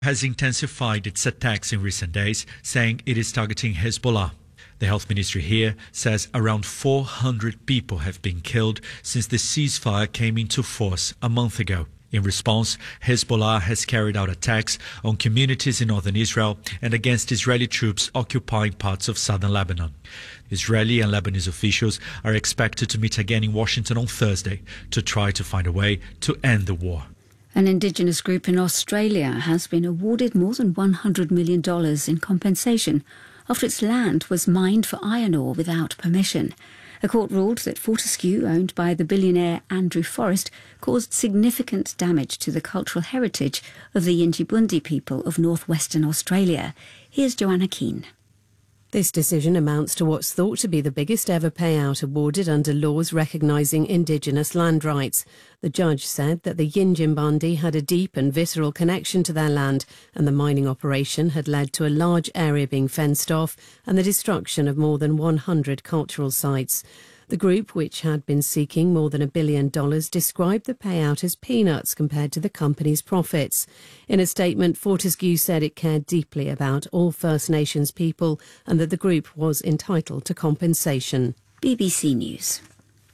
has intensified its attacks in recent days, saying it is targeting Hezbollah. The health ministry here says around 400 people have been killed since the ceasefire came into force a month ago. In response, Hezbollah has carried out attacks on communities in northern Israel and against Israeli troops occupying parts of southern Lebanon. Israeli and Lebanese officials are expected to meet again in Washington on Thursday to try to find a way to end the war. An indigenous group in Australia has been awarded more than $100 million in compensation after its land was mined for iron ore without permission. A court ruled that Fortescue, owned by the billionaire Andrew Forrest, caused significant damage to the cultural heritage of the Yindjibundi people of northwestern Australia. Here's Joanna Keane. This decision amounts to what's thought to be the biggest ever payout awarded under laws recognising Indigenous land rights. The judge said that the Yindjibundi had a deep and visceral connection to their land, and the mining operation had led to a large area being fenced off and the destruction of more than 100 cultural sites. The group, which had been seeking more than $1 billion, described the payout as peanuts compared to the company's profits. In a statement, Fortescue said it cared deeply about all First Nations people and that the group was entitled to compensation. BBC News.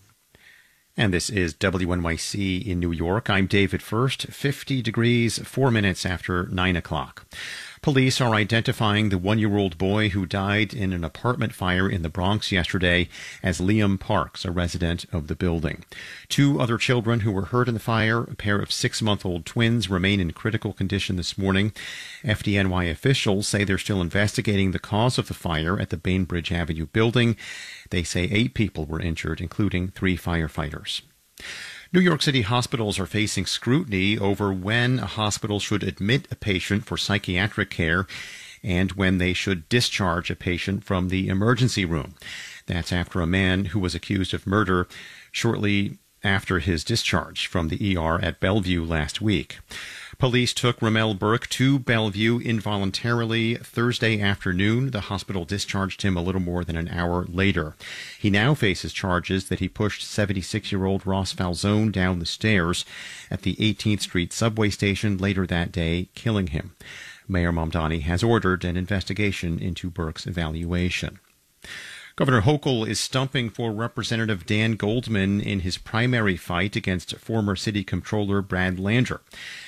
And this is WNYC in New York. I'm David First, 50 degrees, 4 minutes after 9 o'clock. Police are identifying the 1-year-old boy who died in an apartment fire in the Bronx yesterday as Liam Parks, a resident of the building. 2 other children who were hurt in the fire, a pair of 6-month-old twins, remain in critical condition this morning. FDNY officials say they're still investigating the cause of the fire at the Bainbridge Avenue building. They say 8 people were injured, including 3 firefighters. New York City hospitals are facing scrutiny over when a hospital should admit a patient for psychiatric care and when they should discharge a patient from the emergency room. That's after a man who was accused of murder shortly after his discharge from the ER at Bellevue last week. Police took Ramel Burke to Bellevue involuntarily Thursday afternoon. The hospital discharged him a little more than an hour later. He now faces charges that he pushed 76-year-old Ross Falzone down the stairs at the 18th Street subway station later that day, killing him. Mayor Mamdani has ordered an investigation into Burke's evaluation. Governor Hochul is stumping for Representative Dan Goldman in his primary fight against former City Comptroller Brad Lander.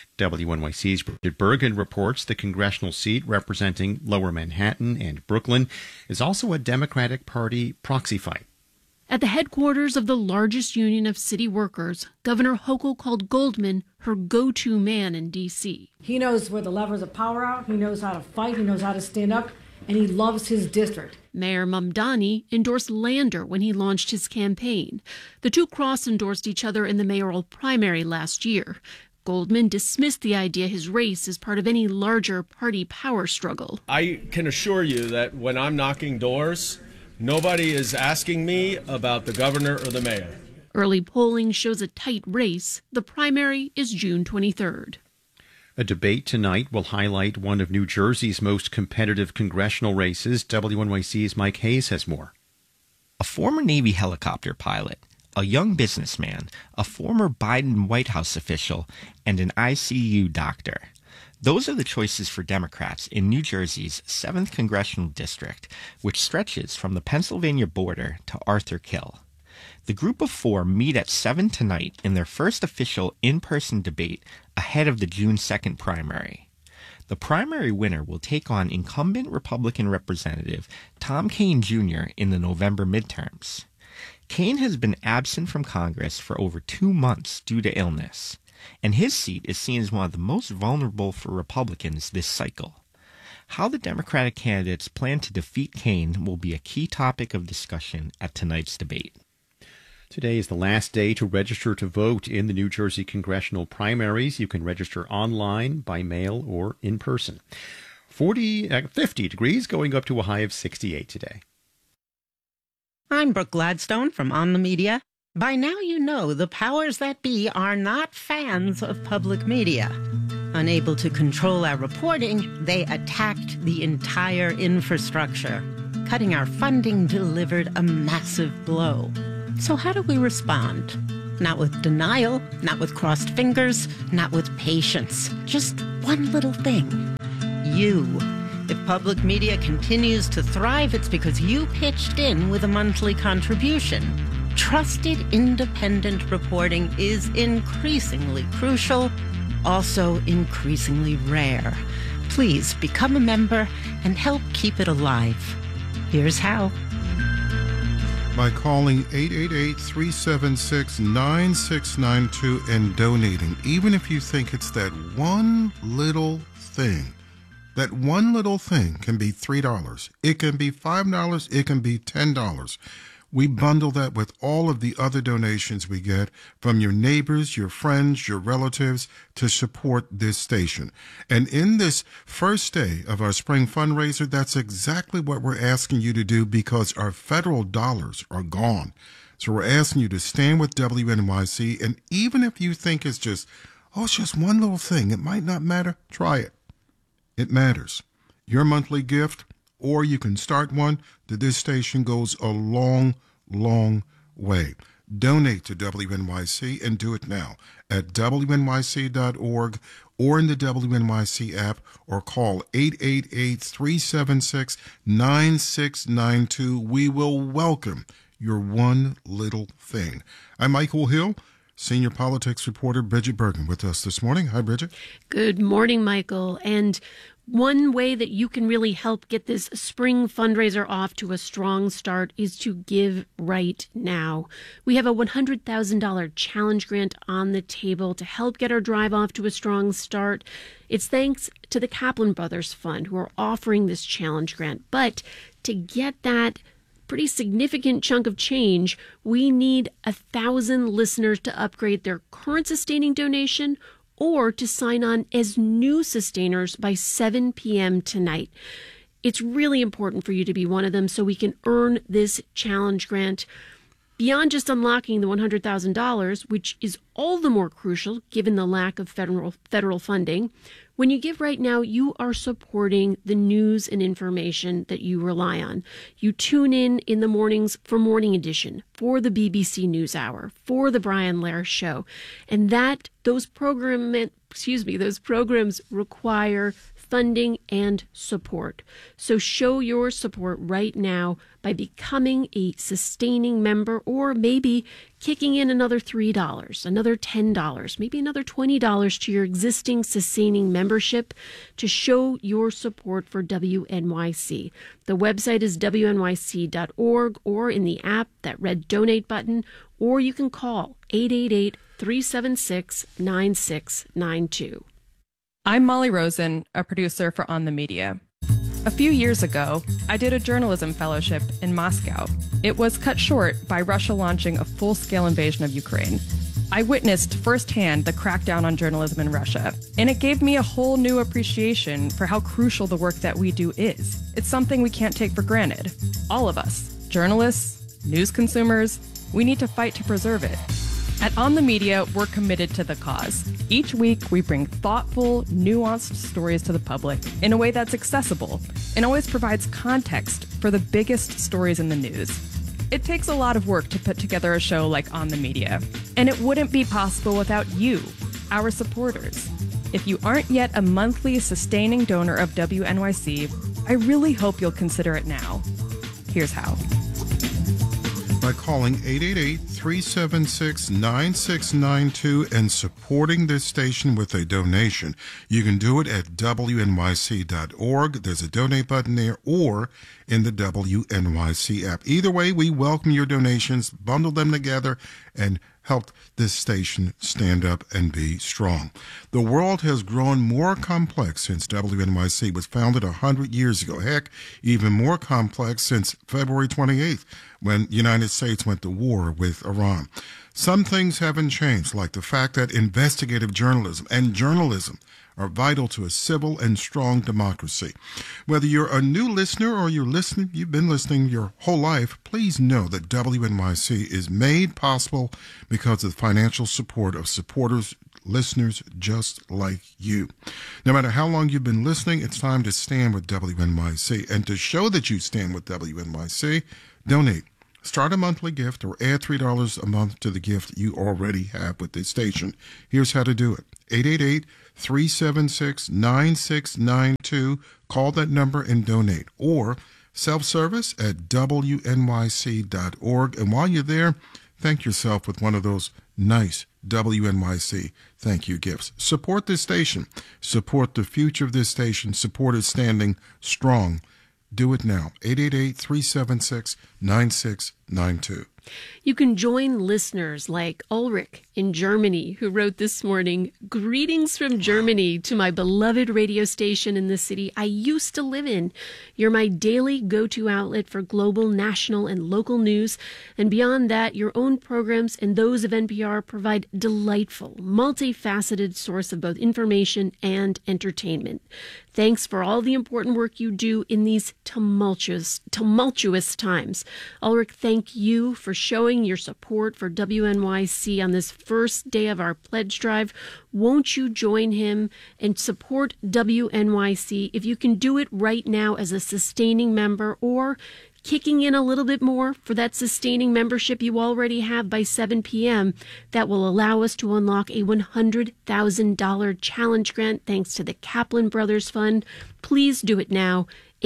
WNYC's Bridget Bergen reports the congressional seat representing Lower Manhattan and Brooklyn is also a Democratic Party proxy fight. At the headquarters of the largest union of city workers, Governor Hochul called Goldman her go-to man in D.C. He knows where the levers of power are, he knows how to fight, he knows how to stand up, and he loves his district. Mayor Mamdani endorsed Lander when he launched his campaign. The two cross-endorsed each other in the mayoral primary last year. Goldman dismissed the idea his race is part of any larger party power struggle. I can assure you that when I'm knocking doors, nobody is asking me about the governor or the mayor. Early polling shows a tight race. The primary is June 23rd. A debate tonight will highlight one of New Jersey's most competitive congressional races. WNYC's Mike Hayes has more. A former Navy helicopter pilot, a young businessman, a former Biden White House official, and an ICU doctor. Those are the choices for Democrats in New Jersey's 7th Congressional District, which stretches from the Pennsylvania border to Arthur Kill. The group of 4 meet at 7 tonight in their first official in-person debate ahead of the June 2nd primary. The primary winner will take on incumbent Republican Representative Tom Kean Jr. in the November midterms. Kean has been absent from Congress for over 2 months due to illness, and his seat is seen as one of the most vulnerable for Republicans this cycle. How the Democratic candidates plan to defeat Kean will be a key topic of discussion at tonight's debate. Today is the last day to register to vote in the New Jersey congressional primaries. You can register online, by mail, or in person. 50 degrees, going up to a high of 68 today. I'm Brooke Gladstone from On the Media. By now you know the powers that be are not fans of public media. Unable to control our reporting, they attacked the entire infrastructure. Cutting our funding delivered a massive blow. So how do we respond? Not with denial, not with crossed fingers, not with patience. Just one little thing. you. If public media continues to thrive, it's because you pitched in with a monthly contribution. Trusted independent reporting is increasingly crucial, also increasingly rare. Please become a member and help keep it alive. Here's how. By calling 888-376-9692 and donating, even if you think it's that one little thing. That one little thing can be $3. It can be $5. It can be $10. We bundle that with all of the other donations we get from your neighbors, your friends, your relatives to support this station. And in this first day of our spring fundraiser, that's exactly what we're asking you to do because our federal dollars are gone. So we're asking you to stand with WNYC. And even if you think it's just one little thing, it might not matter, try it. It matters. Your monthly gift, or you can start one, to this station goes a long, long way. Donate to WNYC and do it now at WNYC.org or in the WNYC app or call 888-376-9692. We will welcome your one little thing. I'm Michael Hill. Senior politics reporter Bridget Bergen with us this morning. Hi, Bridget. Good morning, Michael. And one way that you can really help get this spring fundraiser off to a strong start is to give right now. We have a $100,000 challenge grant on the table to help get our drive off to a strong start. It's thanks to the Kaplan Brothers Fund who are offering this challenge grant. But to get that pretty significant chunk of change, we need 1,000 listeners to upgrade their current sustaining donation or to sign on as new sustainers by 7 p.m. tonight. It's really important for you to be one of them so we can earn this challenge grant. Beyond just unlocking the $100,000, which is all the more crucial given the lack of federal funding, when you give right now, you are supporting the news and information that you rely on. You tune in the mornings for Morning Edition, for the BBC NewsHour, for the Brian Lehrer Show, and those programs require funding and support. So show your support right now by becoming a sustaining member or maybe kicking in another $3, another $10, maybe another $20 to your existing sustaining membership to show your support for WNYC. The website is wnyc.org or in the app, that red donate button, or you can call 888-376-9692. I'm Molly Rosen, a producer for On the Media. A few years ago, I did a journalism fellowship in Moscow. It was cut short by Russia launching a full-scale invasion of Ukraine. I witnessed firsthand the crackdown on journalism in Russia, and it gave me a whole new appreciation for how crucial the work that we do is. It's something we can't take for granted. All of us, journalists, news consumers, we need to fight to preserve it. At On the Media, we're committed to the cause. Each week, we bring thoughtful, nuanced stories to the public in a way that's accessible and always provides context for the biggest stories in the news. It takes a lot of work to put together a show like On the Media, and it wouldn't be possible without you, our supporters. If you aren't yet a monthly sustaining donor of WNYC, I really hope you'll consider it now. Here's how. By calling 888-376-9692 and supporting this station with a donation. You can do it at WNYC.org. There's a donate button there, or in the WNYC app. Either way, we welcome your donations, bundle them together, and help this station stand up and be strong. The world has grown more complex since WNYC was founded 100 years ago. Heck, even more complex since February 28th, when the United States went to war with Iran. Some things haven't changed, like the fact that investigative journalism and journalism are vital to a civil and strong democracy. Whether you're a new listener or you've been listening your whole life, please know that WNYC is made possible because of the financial support of supporters, listeners just like you. No matter how long you've been listening, it's time to stand with WNYC. And to show that you stand with WNYC, donate. Start a monthly gift or add $3 a month to the gift you already have with this station. Here's how to do it. 888-376-9692. Call that number and donate. Or self-service at WNYC.org. And while you're there, thank yourself with one of those nice WNYC thank you gifts. Support this station. Support the future of this station. Support it standing strong. Do it now. 888-376-9692. You can join listeners like Ulrich in Germany, who wrote this morning, "Greetings from Germany to my beloved radio station in the city I used to live in. You're my daily go-to outlet for global, national, and local news. And beyond that, your own programs and those of NPR provide delightful, multifaceted source of both information and entertainment. Thanks for all the important work you do in these tumultuous times. Ulrich, thank you for showing your support for WNYC on this first day of our pledge drive. Won't you join him and support WNYC if you can do it right now as a sustaining member, or kicking in a little bit more for that sustaining membership you already have by 7 p.m. That will allow us to unlock a $100,000 challenge grant thanks to the Kaplan Brothers Fund. Please do it now.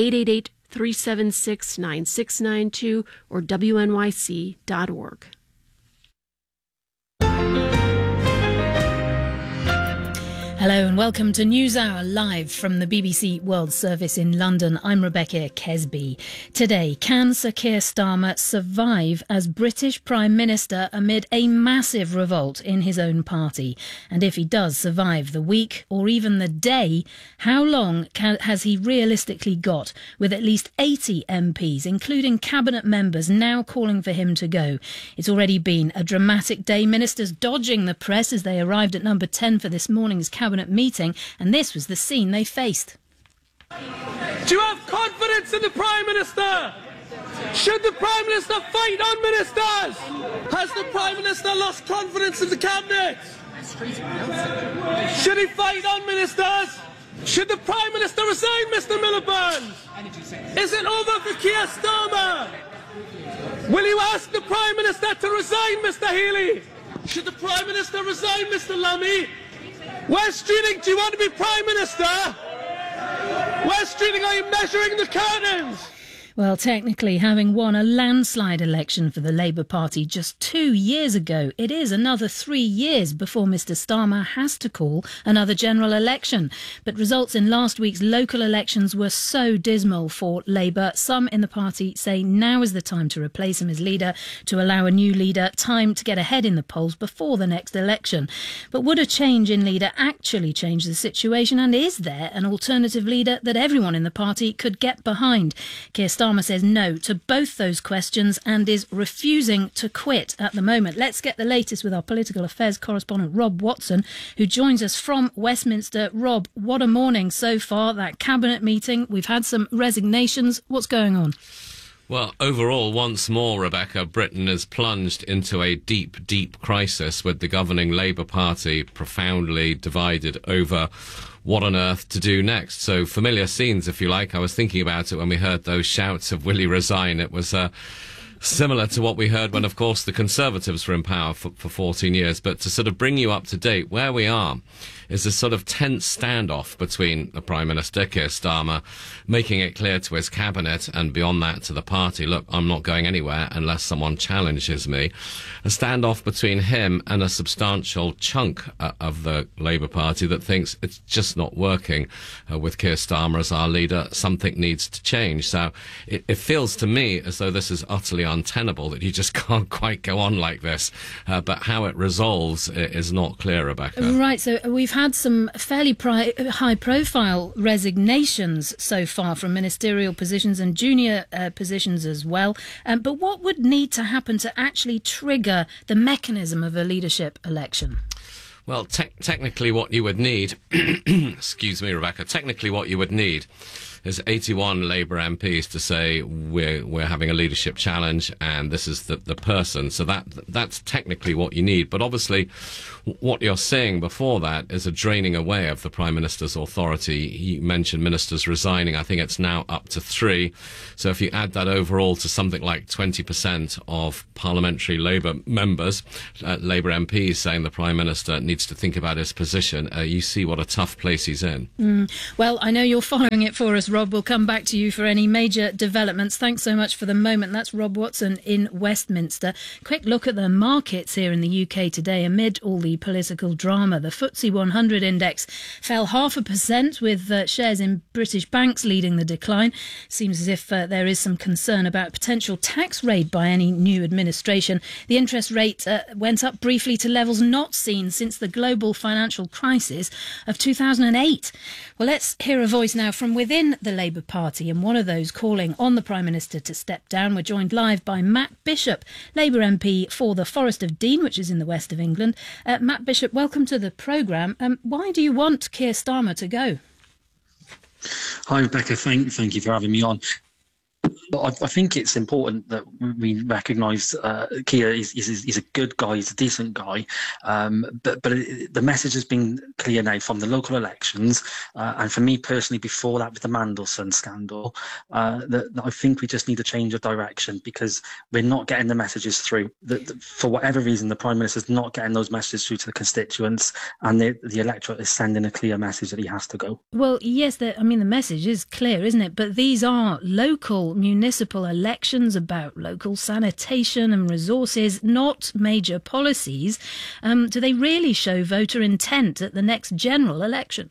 888-376-9692 or WNYC.org. Hello and welcome to NewsHour live from the BBC World Service in London. I'm Rebecca Kesby. Today, can Sir Keir Starmer survive as British Prime Minister amid a massive revolt in his own party? And if he does survive the week or even the day, how long has he realistically got, with at least 80 MPs, including cabinet members, now calling for him to go? It's already been a dramatic day. Ministers dodging the press as they arrived at number 10 for this morning's cabinet meeting, and this was the scene they faced. Do you have confidence in the Prime Minister? Should the Prime Minister fight on ministers? Has the Prime Minister lost confidence in the Cabinet? Should he fight on ministers? Should the Prime Minister resign, Mr Miliband? Is it over for Keir Starmer? Will you ask the Prime Minister to resign, Mr Healy? Should the Prime Minister resign, Mr Lammy? Wes Streeting, do you want to be Prime Minister? Wes Streeting, are you measuring the curtains? Well, technically, having won a landslide election for the Labour Party just 2 years ago, it is another 3 years before Mr Starmer has to call another general election. But results in last week's local elections were so dismal for Labour. Some in the party say now is the time to replace him as leader, to allow a new leader time to get ahead in the polls before the next election. But would a change in leader actually change the situation? And is there an alternative leader that everyone in the party could get behind? Keir Starmer says no to both those questions and is refusing to quit at the moment. Let's get the latest with our political affairs correspondent Rob Watson, who joins us from Westminster. Rob, what a morning so far, that cabinet meeting. We've had some resignations. What's going on? Well, overall, once more, Rebecca, Britain is plunged into a deep, deep crisis, with the governing Labour Party profoundly divided over what on earth to do next. So familiar scenes, if you like. I was thinking about it when we heard those shouts of "Will he resign?" It was similar to what we heard when, of course, the Conservatives were in power for 14 years. But to sort of bring you up to date, where we are is a sort of tense standoff between the Prime Minister, Keir Starmer, making it clear to his cabinet and beyond that to the party, look, I'm not going anywhere unless someone challenges me. A standoff between him and a substantial chunk of the Labour Party that thinks it's just not working with Keir Starmer as our leader. Something needs to change. So it feels to me as though this is utterly untenable, that you just can't quite go on like this. But how it resolves is not clear, Rebecca. Right, so we've had some fairly high-profile resignations so far from ministerial positions and junior positions as well. But what would need to happen to actually trigger the mechanism of a leadership election? Well, technically what you would need, excuse me, Rebecca, technically what you would need there's 81 Labour MPs to say we're having a leadership challenge and this is the person. So that's technically what you need. But obviously, what you're seeing before that is a draining away of the Prime Minister's authority. He mentioned ministers resigning. I think it's now up to 3. So if you add that overall to something like 20% of parliamentary Labour members, Labour MPs saying the Prime Minister needs to think about his position, you see what a tough place he's in. Well, I know you're following it for us, Rob. We'll come back to you for any major developments. Thanks so much for the moment. That's Rob Watson in Westminster. Quick look at the markets here in the UK today amid all the political drama. The FTSE 100 index fell 0.5%, with shares in British banks leading the decline. Seems as if there is some concern about potential tax raid by any new administration. The interest rate went up briefly to levels not seen since the global financial crisis of 2008. Well, let's hear a voice now from within the Labour Party, and one of those calling on the Prime Minister to step down. We're joined live by Matt Bishop, Labour MP for the Forest of Dean, which is in the west of England. Matt Bishop, welcome to the programme. Why do you want Keir Starmer to go? Hi, Rebecca. Thank you for having me on. I think it's important that we recognise Keir is a good guy, he's a decent guy, but the message has been clear now from the local elections, and for me personally before that with the Mandelson scandal, that I think we just need a change of direction because we're not getting the messages through. For whatever reason, the Prime Minister's not getting those messages through to the constituents, and the electorate is sending a clear message that he has to go. Well, yes, the message is clear, isn't it? But these are local municipal elections about local sanitation and resources, not major policies. Do they really show voter intent at the next general election?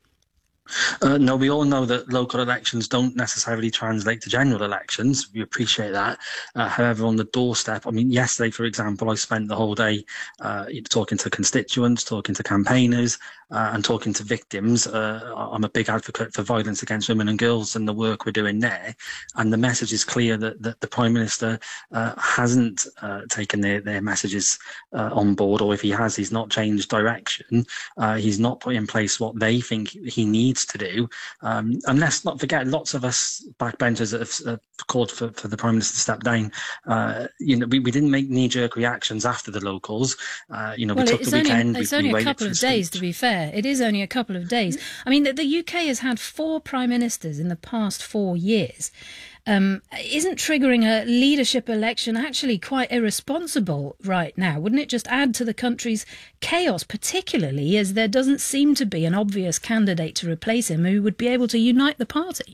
No, we all know that local elections don't necessarily translate to general elections. We appreciate that. However, on the doorstep, yesterday, for example, I spent the whole day talking to constituents, talking to campaigners, and talking to victims. I'm a big advocate for violence against women and girls and the work we're doing there. And the message is clear that the Prime Minister hasn't taken their messages on board, or if he has, he's not changed direction. He's not put in place what they think he needs to do. And let's not forget, lots of us backbenchers that have called for the Prime Minister to step down. We didn't make knee-jerk reactions after the locals. We took the weekend. It's only a couple of days, to be fair. It is only a couple of days. The UK has had 4 Prime Ministers in the past 4 years. Isn't triggering a leadership election actually quite irresponsible right now? Wouldn't it just add to the country's chaos, particularly as there doesn't seem to be an obvious candidate to replace him who would be able to unite the party?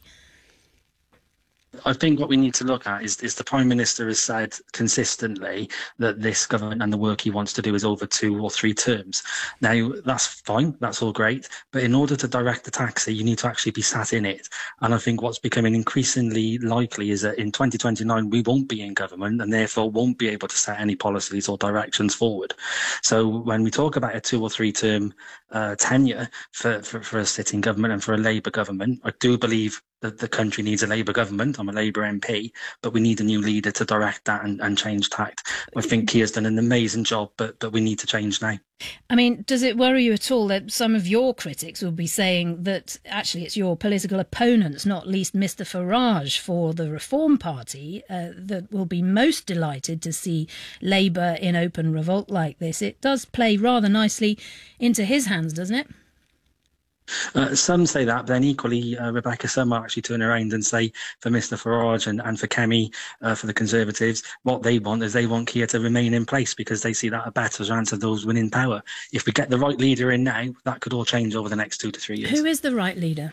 I think what we need to look at is the Prime Minister has said consistently that this government and the work he wants to do is over 2 or 3 terms. Now, that's fine, that's all great, but in order to direct the taxi, you need to actually be sat in it. And I think what's becoming increasingly likely is that in 2029, we won't be in government and therefore won't be able to set any policies or directions forward. So when we talk about a 2 or 3 term tenure for a sitting government and for a Labour government, I do believe that the country needs a Labour government. I'm a Labour MP, but we need a new leader to direct that and change tact. I think Keir's done an amazing job, but we need to change now. Does it worry you at all that some of your critics will be saying that actually it's your political opponents, not least Mr Farage for the Reform Party, that will be most delighted to see Labour in open revolt like this? It does play rather nicely into his hands, doesn't it? Some say that, but then equally, Rebecca, some might actually turn around and say for Mr Farage and for Kemi, for the Conservatives, what they want is they want Keir to remain in place because they see that a better chance of those winning power. If we get the right leader in now, that could all change over the next 2 to 3 years. Who is the right leader?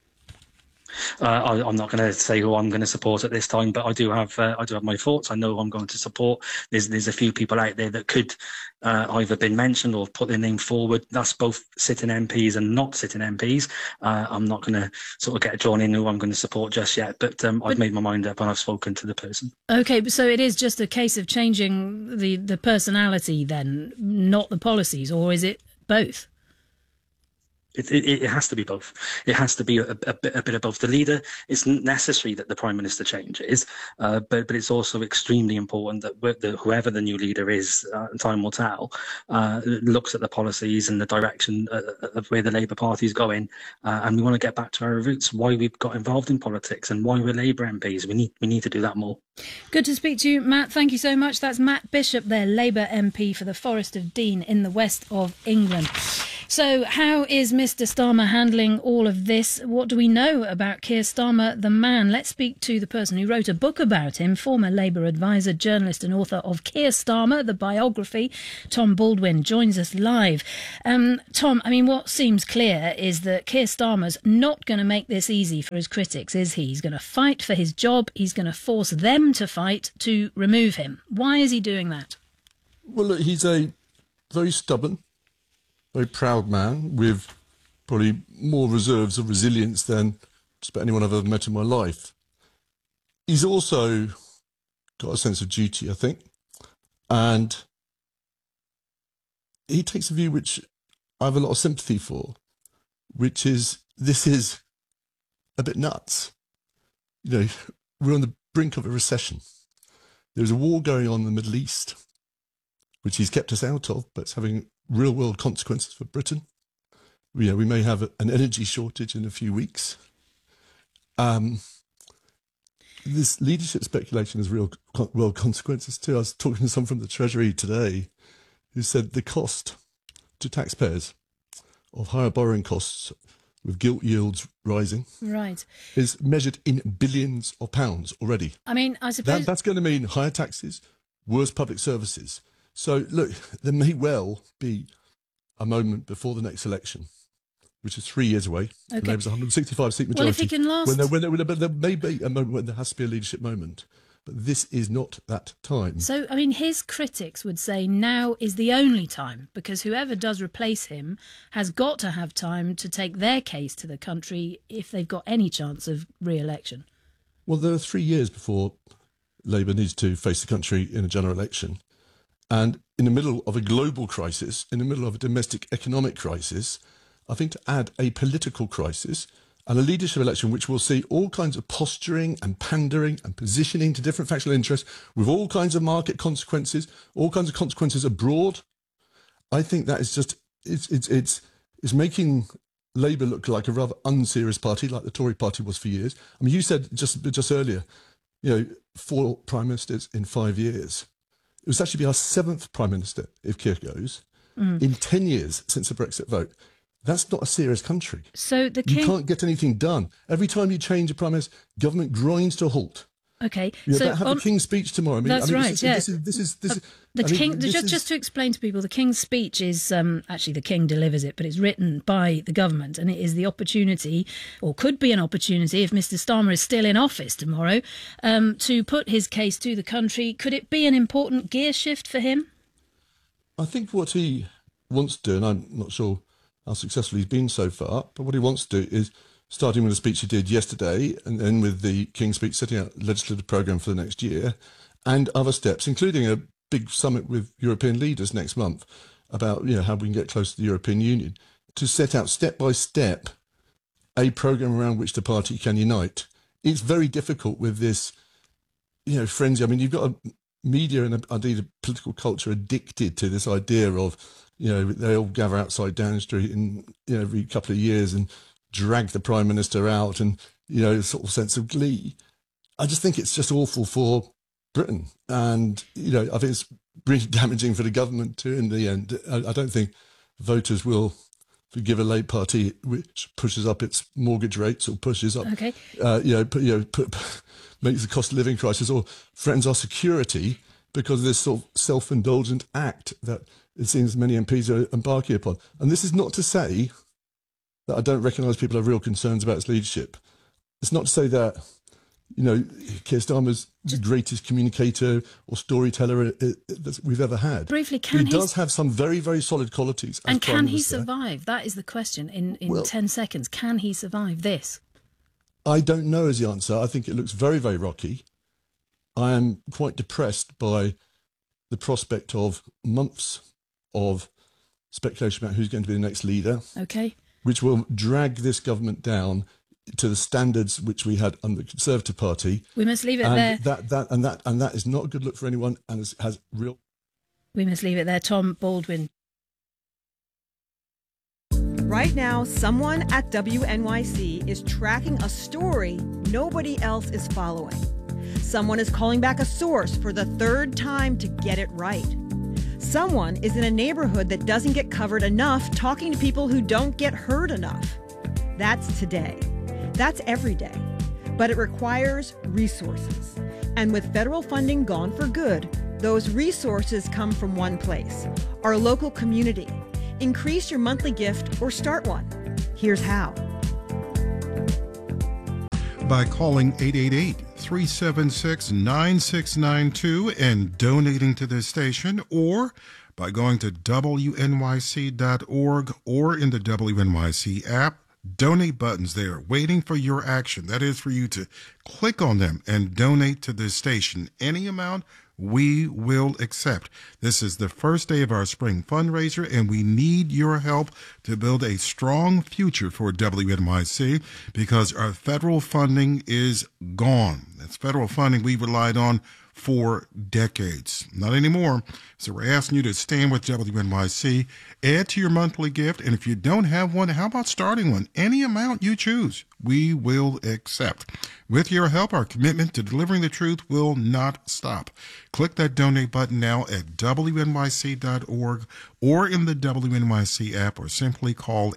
I'm not going to say who I'm going to support at this time, but I do have my thoughts. I know who I'm going to support. There's a few people out there that could either been mentioned or put their name forward. That's both sitting MPs and not sitting MPs. I'm not going to sort of get drawn in who I'm going to support just yet, but I've made my mind up and I've spoken to the person. Okay, so it is just a case of changing the personality then, not the policies, or is it both? It has to be both. It has to be a bit of both. The leader, it's necessary that the Prime Minister changes, but it's also extremely important that whoever the new leader is, time will tell, looks at the policies and the direction of where the Labour Party is going, and we want to get back to our roots, why we've got involved in politics and why we're Labour MPs. We need to do that more. Good to speak to you, Matt. Thank you so much. That's Matt Bishop there, Labour MP for the Forest of Dean in the west of England. So how is Mr Starmer handling all of this? What do we know about Keir Starmer, the man? Let's speak to the person who wrote a book about him, former Labour advisor, journalist and author of Keir Starmer, the biography. Tom Baldwin joins us live. Tom, I mean, what seems clear is that Keir Starmer's not going to make this easy for his critics, is he? He's going to fight for his job. He's going to force them to fight to remove him. Why is he doing that? Well, look, he's a very stubborn, very proud man with probably more reserves of resilience than just about anyone I've ever met in my life. He's also got a sense of duty, I think, and he takes a view which I have a lot of sympathy for, which is this is a bit nuts. You know, we're on the brink of a recession. There's a war going on in the Middle East, which he's kept us out of, but it's having real-world consequences for Britain. We may have an energy shortage in a few weeks. This leadership speculation has real-world consequences too. I was talking to someone from the Treasury today who said the cost to taxpayers of higher borrowing costs with gilt yields rising is measured in billions of pounds already. I mean, I suppose that's going to mean higher taxes, worse public services. So, look, there may well be a moment before the next election, which is 3 years away. Okay. Labour's 165-seat majority. Well, if he can last... But there may be a moment when there has to be a leadership moment. But this is not that time. So, I mean, his critics would say now is the only time, because whoever does replace him has got to have time to take their case to the country if they've got any chance of re-election. Well, there are 3 years before Labour needs to face the country in a general election. And in the middle of a global crisis, in the middle of a domestic economic crisis, I think to add a political crisis and a leadership election which will see all kinds of posturing and pandering and positioning to different factional interests with all kinds of market consequences, all kinds of consequences abroad, I think that is just, it's making Labour look like a rather unserious party, like the Tory party was for years. I mean, you said just earlier, 4 prime ministers in 5 years. It was actually be our 7th Prime Minister, if Keir goes, in 10 years since the Brexit vote. That's not a serious country. So the You can't get anything done. Every time you change a Prime Minister, government grinds to a halt. Okay. So have the King's speech tomorrow. That's right, Just to explain to people, the King's speech is, actually the King delivers it, but it's written by the government, and it is the opportunity, or could be an opportunity, if Mr Starmer is still in office tomorrow, to put his case to the country. Could it be an important gear shift for him? I think what he wants to do, and I'm not sure how successful he's been so far, but what he wants to do is, starting with the speech he did yesterday, and then with the King's speech, setting out a legislative programme for the next year, and other steps, including a big summit with European leaders next month about how we can get close to the European Union, to set out step by step a programme around which the party can unite. It's very difficult with this, frenzy. I mean, you've got a media and indeed a political culture addicted to this idea of, they all gather outside Downing Street every couple of years and drag the Prime Minister out and, sort of sense of glee. I just think it's just awful for Britain. And, I think it's really damaging for the government too in the end. I don't think voters will forgive a Labour Party which pushes up its mortgage rates or pushes up, makes the cost of living crisis or threatens our security because of this sort of self-indulgent act that it seems many MPs are embarking upon. And this is not to say that I don't recognise people have real concerns about its leadership. It's not to say that, Keir Starmer's the greatest communicator or storyteller that we've ever had. Briefly, he does have some very, very solid qualities. And can he survive? That is the question in 10 seconds. Can he survive this? I don't know is the answer. I think it looks very, very rocky. I am quite depressed by the prospect of months of speculation about who's going to be the next leader. Okay. which will drag this government down to the standards which we had under the Conservative Party. We must leave it and there. That is not a good look for anyone, and has real. We must leave it there. Tom Baldwin. Right now, someone at WNYC is tracking a story nobody else is following. Someone is calling back a source for the third time to get it right. Someone is in a neighborhood that doesn't get covered enough, talking to people who don't get heard enough. That's today. That's every day. But it requires resources. And with federal funding gone for good, those resources come from one place: our local community. Increase your monthly gift or start one. Here's how. By calling 888-376-9692 and donating to this station, or by going to WNYC.org or in the WNYC app. Donate buttons there waiting for your action. That is for you to click on them and donate to this station. Any amount we will accept. This is the first day of our spring fundraiser, and we need your help to build a strong future for WNYC because our federal funding is gone. That's federal funding we relied on for decades. Not anymore. So we're asking you to stand with WNYC, add to your monthly gift, and if you don't have one, how about starting one? Any amount you choose, we will accept. With your help, our commitment to delivering the truth will not stop. Click that donate button now at WNYC.org or in the WNYC app, or simply call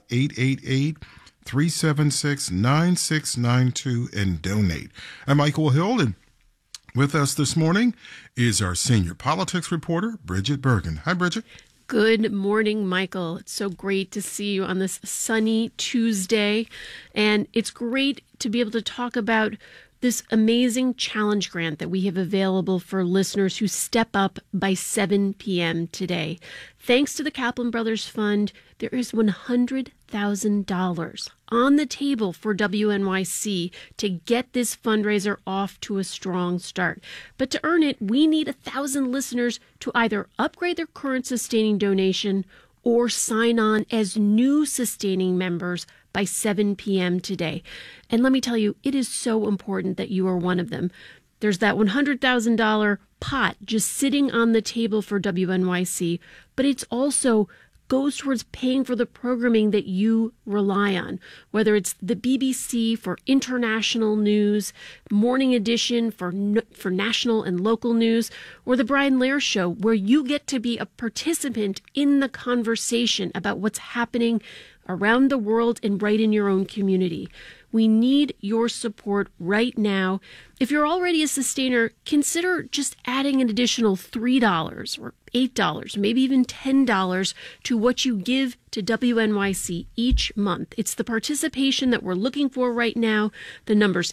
888-376-9692 and donate. I'm Michael Hill, and with us this morning is our senior politics reporter, Bridget Bergen. Hi, Bridget. Good morning, Michael. It's so great to see you on this sunny Tuesday. And it's great to be able to talk about this amazing challenge grant that we have available for listeners who step up by 7 p.m. today. Thanks to the Kaplan Brothers Fund, there is $100,000 on the table for WNYC to get this fundraiser off to a strong start. But to earn it, we need 1,000 listeners to either upgrade their current sustaining donation or sign on as new sustaining members by 7 p.m. today. And let me tell you, it is so important that you are one of them. There's that $100,000 pot just sitting on the table for WNYC, but it's also goes towards paying for the programming that you rely on, whether it's the BBC for international news, Morning Edition for national and local news, or the Brian Lehrer Show, where you get to be a participant in the conversation about what's happening around the world and right in your own community. We need your support right now. If you're already a sustainer, consider just adding an additional $3 or $8, maybe even $10 to what you give to WNYC each month. It's the participation that we're looking for right now. The number's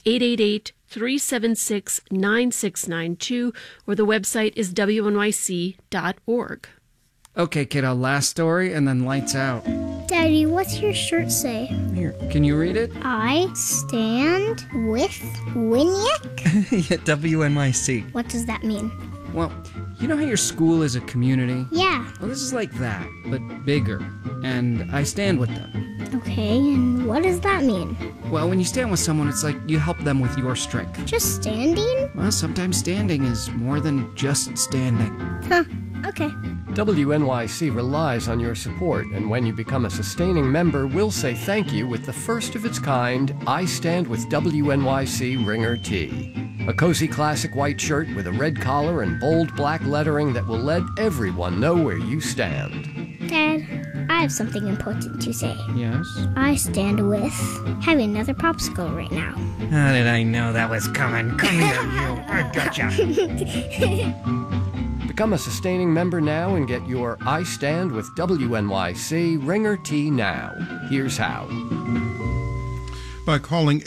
888-376-9692, or the website is WNYC.org. Okay, kiddo, last story and then lights out. Daddy, what's your shirt say? Here, can you read it? I stand with WNYC? Yeah, WNYC. What does that mean? Well, you know how your school is a community? Yeah. Well, this is like that, but bigger. And I stand with them. Okay, and what does that mean? Well, when you stand with someone, it's like you help them with your strength. Just standing? Well, sometimes standing is more than just standing. Huh. Okay. WNYC relies on your support, and when you become a sustaining member, we'll say thank you with the first of its kind I Stand with WNYC Ringer Tee. A cozy classic white shirt with a red collar and bold black lettering that will let everyone know where you stand. Dad, I have something important to say. Yes? I stand with having another popsicle right now. How did I know that was coming? Come here, you. I gotcha. Become a sustaining member now and get your I Stand with WNYC Ringer Tee now. Here's how. By calling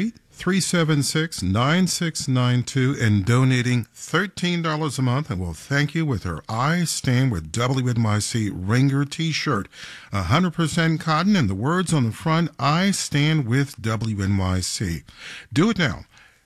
888-376-9692 and donating $13 a month, and we'll thank you with our I Stand with WNYC Ringer t-shirt. 100% cotton, and the words on the front, I Stand with WNYC. Do it now.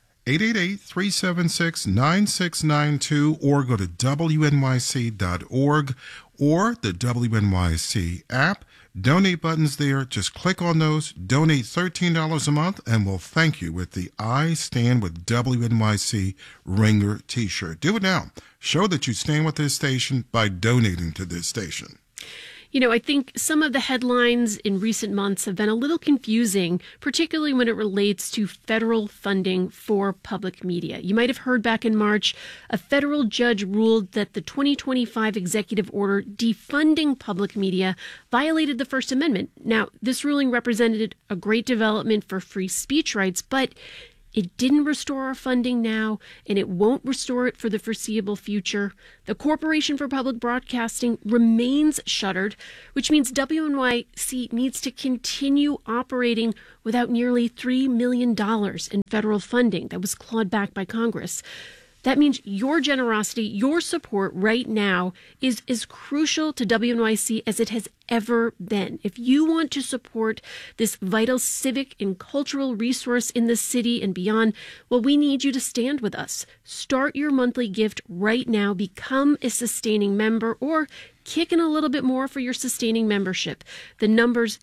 888-376-9692, or go to WNYC.org or the WNYC app. donate buttons there. Just click on those, donate $13 a month, and we'll thank you with the I Stand with WNYC Ringer t-shirt. Do it now. Show that you stand with this station by donating to this station. You know, I think some of the headlines in recent months have been a little confusing, particularly when it relates to federal funding for public media. You might have heard back in March, a federal judge ruled that the 2025 executive order defunding public media violated the First Amendment. Now, this ruling represented a great development for free speech rights, but it didn't restore our funding now, and it won't restore it for the foreseeable future. The Corporation for Public Broadcasting remains shuttered, which means WNYC needs to continue operating without nearly $3 million in federal funding that was clawed back by Congress. That means your generosity, your support right now is as crucial to WNYC as it has ever been. If you want to support this vital civic and cultural resource in the city and beyond, well, we need you to stand with us. Start your monthly gift right now. Become a sustaining member or kick in a little bit more for your sustaining membership. The number's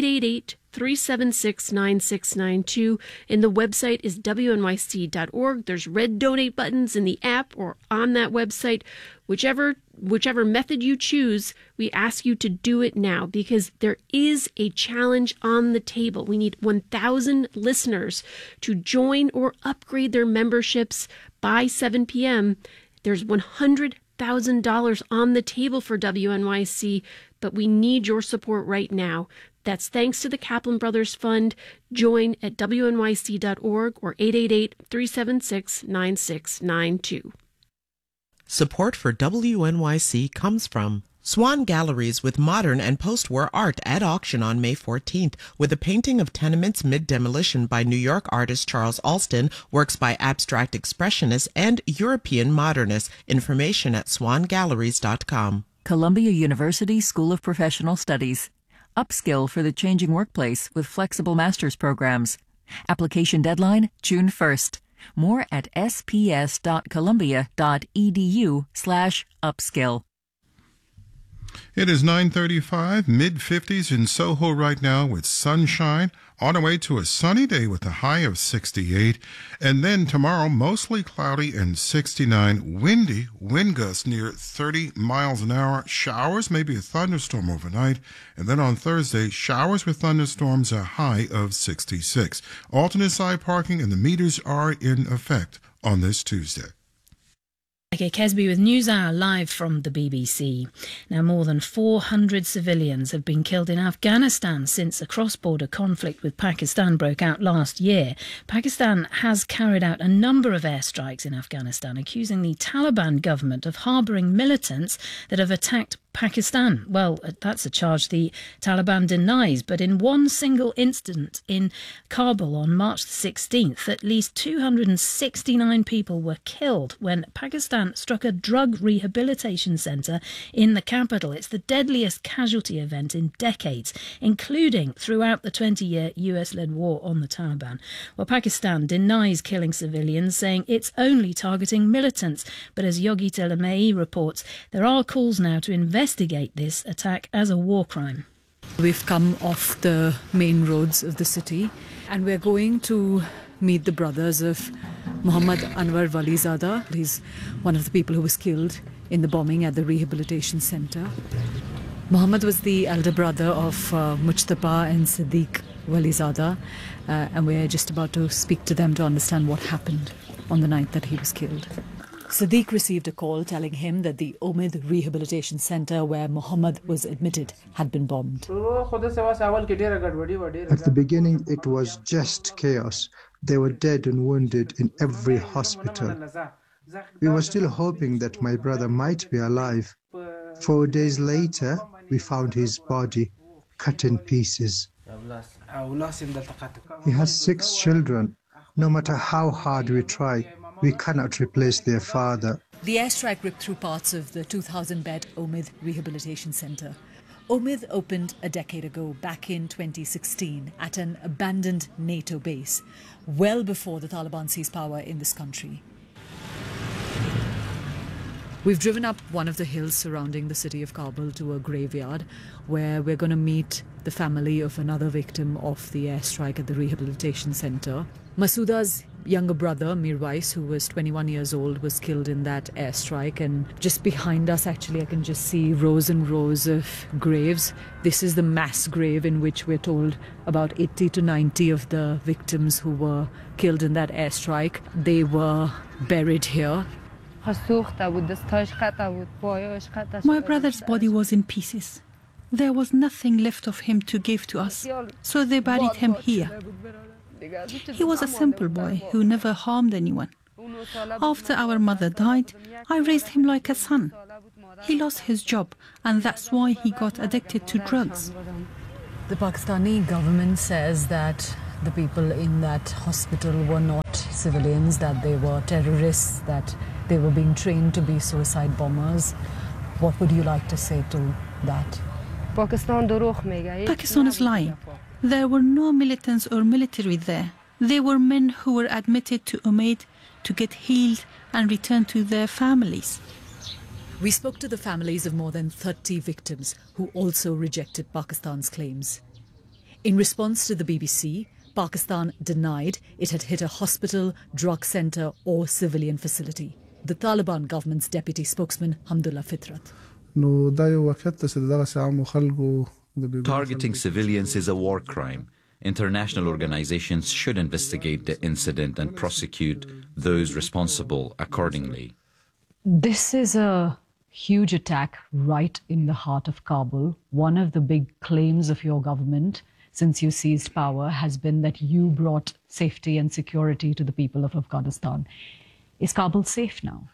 888-376-9692, and the website is wnyc.org. There's red donate buttons in the app or on that website. Whichever method you choose, we ask you to do it now because there is a challenge on the table. We need 1,000 listeners to join or upgrade their memberships by 7 p.m. There's $100,000 on the table for WNYC, but we need your support right now. That's thanks to the Kaplan Brothers Fund. Join at wnyc.org or 888-376-9692. Support for WNYC comes from Swan Galleries with modern and post-war art at auction on May 14th with a painting of tenements mid-demolition by New York artist Charles Alston, works by abstract expressionists and European modernists. Information at swangalleries.com. Columbia University School of Professional Studies. Upskill for the changing workplace with flexible master's programs. Application deadline, June 1st. More at sps.columbia.edu/upskill. It is 9:35, mid-50s in Soho right now with sunshine, on our way to a sunny day with a high of 68, and then tomorrow mostly cloudy and 69, windy, wind gusts near 30 miles an hour, showers, maybe a thunderstorm overnight, and then on Thursday, showers with thunderstorms, a high of 66. Alternate side parking and the meters are in effect on this Tuesday. Okay, Kesby with NewsHour live from the BBC. Now, more than 400 civilians have been killed in Afghanistan since a cross-border conflict with Pakistan broke out last year. Pakistan has carried out a number of airstrikes in Afghanistan, accusing the Taliban government of harbouring militants that have attacked Pakistan. Well, that's a charge the Taliban denies, but in one single incident in Kabul on March the 16th, at least 269 people were killed when Pakistan struck a drug rehabilitation centre in the capital. It's the deadliest casualty event in decades, including throughout the 20-year US-led war on the Taliban. Well, Pakistan denies killing civilians, saying it's only targeting militants. But as Yogi Telemei reports, there are calls now to investigate this attack as a war crime. We've come off the main roads of the city and we're going to meet the brothers of Muhammad Anwar Walizada. He's one of the people who was killed in the bombing at the rehabilitation centre. Muhammad was the elder brother of Mujtaba and Siddiq Walizada, and we're just about to speak to them to understand what happened on the night that he was killed. Siddiq received a call telling him that the Omid Rehabilitation Centre where Muhammad was admitted had been bombed. At the beginning, it was just chaos. They were dead and wounded in every hospital. We were still hoping that my brother might be alive. 4 days later, we found his body cut in pieces. He has 6 children. No matter how hard we try, we cannot replace their father. The airstrike ripped through parts of the 2,000-bed Omid Rehabilitation Centre. Omid opened a decade ago, back in 2016, at an abandoned NATO base, well before the Taliban seized power in this country. We've driven up one of the hills surrounding the city of Kabul to a graveyard where we're going to meet the family of another victim of the airstrike at the rehabilitation center. Masouda's younger brother, Mirwais, who was 21 years old, was killed in that airstrike. And just behind us, actually, I can just see rows and rows of graves. This is the mass grave in which we're told about 80 to 90 of the victims who were killed in that airstrike. They were buried here. My brother's body was in pieces. There was nothing left of him to give to us, so they buried him here. He was a simple boy who never harmed anyone. After our mother died, I raised him like a son. He lost his job, and that's why he got addicted to drugs. The Pakistani government says that the people in that hospital were not civilians, that they were terrorists, that they were being trained to be suicide bombers. What would you like to say to that? Pakistan is lying. There were no militants or military there. They were men who were admitted to Umaid to get healed and return to their families. We spoke to the families of more than 30 victims who also rejected Pakistan's claims. In response to the BBC, Pakistan denied it had hit a hospital, drug centre or civilian facility. The Taliban government's deputy spokesman, Hamdullah Fitrat. Targeting civilians is a war crime. International organizations should investigate the incident and prosecute those responsible accordingly. This is a huge attack right in the heart of Kabul. One of the big claims of your government since you seized power has been that you brought safety and security to the people of Afghanistan. Is Kabul safe now?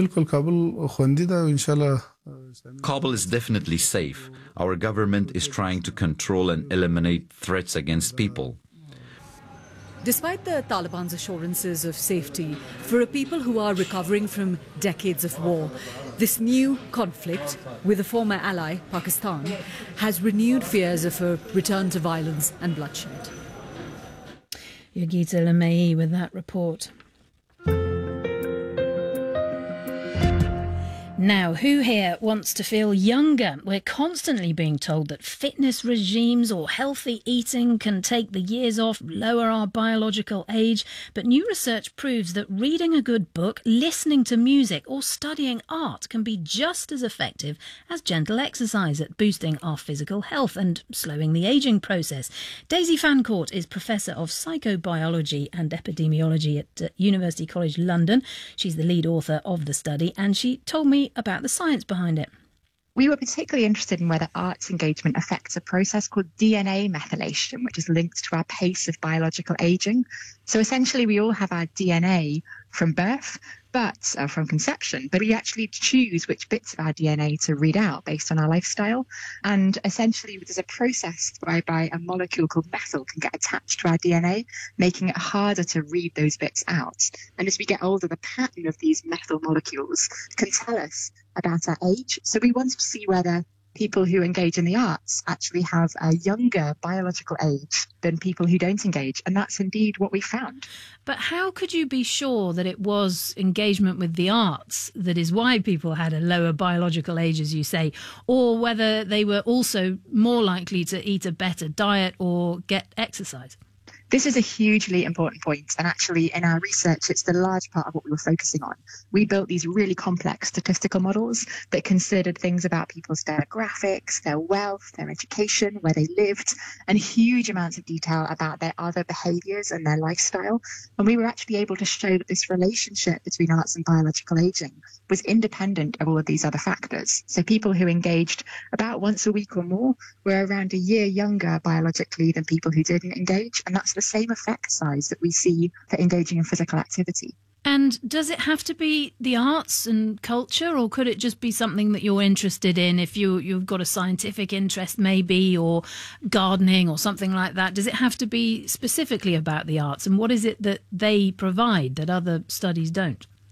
Kabul is definitely safe. Our government is trying to control and eliminate threats against people. Despite the Taliban's assurances of safety, for a people who are recovering from decades of war, this new conflict with a former ally, Pakistan, has renewed fears of a return to violence and bloodshed. Yogita Lamei with that report. Now, who here wants to feel younger? We're constantly being told that fitness regimes or healthy eating can take the years off, lower our biological age. But new research proves that reading a good book, listening to music or studying art can be just as effective as gentle exercise at boosting our physical health and slowing the ageing process. Daisy Fancourt is Professor of Psychobiology and Epidemiology at University College London. She's the lead author of the study, and she told me about the science behind it. We were particularly interested in whether arts engagement affects a process called DNA methylation, which is linked to our pace of biological aging. So essentially, we all have our DNA from birth, from conception, but we actually choose which bits of our DNA to read out based on our lifestyle. And essentially, there's a process whereby a molecule called methyl can get attached to our DNA, making it harder to read those bits out. And as we get older, the pattern of these methyl molecules can tell us about our age. So we wanted to see whether people who engage in the arts actually have a younger biological age than people who don't engage. And that's indeed what we found. But how could you be sure that it was engagement with the arts that is why people had a lower biological age, as you say, or whether they were also more likely to eat a better diet or get exercise? This is a hugely important point, and actually in our research, it's the large part of what we were focusing on. We built these really complex statistical models that considered things about people's demographics, their wealth, their education, where they lived, and huge amounts of detail about their other behaviours and their lifestyle. And we were actually able to show that this relationship between arts and biological aging was independent of all of these other factors. So people who engaged about once a week or more were around a year younger biologically than people who didn't engage, and that's the same effect size that we see for engaging in physical activity. And does it have to be the arts and culture, or could it just be something that you're interested in if you've got a scientific interest maybe, or gardening or something like that? Does it have to be specifically about the arts, and what is it that they provide that other studies don't?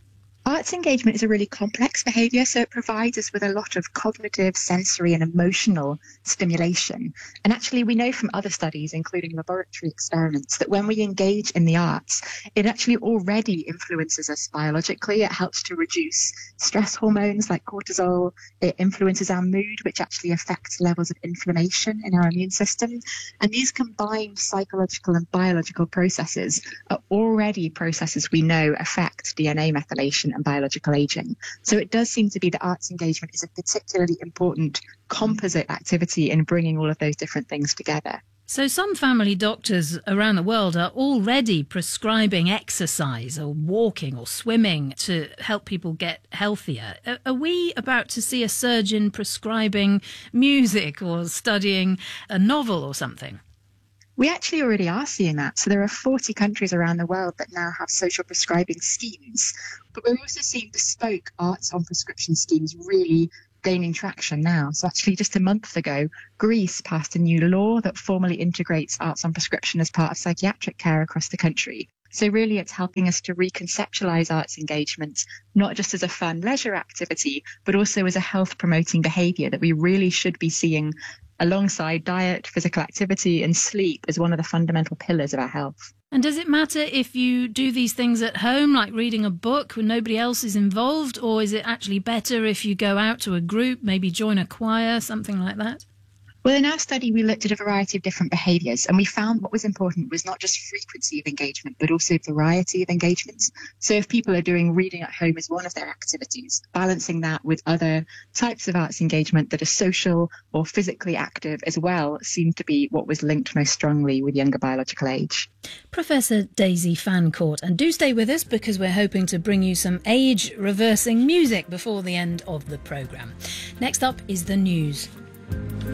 Arts engagement is a really complex behaviour, so it provides us with a lot of cognitive, sensory and emotional stimulation. And actually we know from other studies, including laboratory experiments, that when we engage in the arts, it actually already influences us biologically. It helps to reduce stress hormones like cortisol. It influences our mood, which actually affects levels of inflammation in our immune system. And these combined psychological and biological processes are already processes we know affect DNA methylation and biological aging. So it does seem to be that arts engagement is a particularly important composite activity in bringing all of those different things together. So some family doctors around the world are already prescribing exercise or walking or swimming to help people get healthier. Are we about to see a surge in prescribing music or studying a novel or something? We actually already are seeing that. So there are 40 countries around the world that now have social prescribing schemes. But we're also seeing bespoke arts on prescription schemes really gaining traction now. So actually just a month ago, Greece passed a new law that formally integrates arts on prescription as part of psychiatric care across the country. So really it's helping us to reconceptualise arts engagement, not just as a fun leisure activity, but also as a health promoting behaviour that we really should be seeing alongside diet, physical activity and sleep as one of the fundamental pillars of our health. And does it matter if you do these things at home, like reading a book when nobody else is involved, or is it actually better if you go out to a group, maybe join a choir, something like that? Well, in our study, we looked at a variety of different behaviours, and we found what was important was not just frequency of engagement, but also variety of engagement. So if people are doing reading at home as one of their activities, balancing that with other types of arts engagement that are social or physically active as well seemed to be what was linked most strongly with younger biological age. Professor Daisy Fancourt, and do stay with us because we're hoping to bring you some age-reversing music before the end of the programme. Next up is the news.